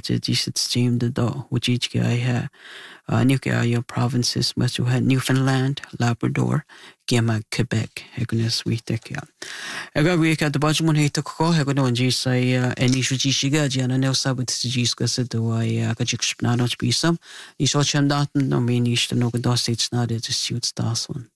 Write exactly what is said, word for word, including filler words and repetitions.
te dísit steam de do, wajit ke ai ha, new ke ai provinces, mas you had Newfoundland, Labrador, Gema, Quebec, heguna suite ke. Ega we ka de bajmun he to ko heguna wanji sai eni shuji shiga jana ne sabut jis ka se do ai ka jik spnano bisam. Ni so chandatan no me ni sta no ga do states na de suits das one.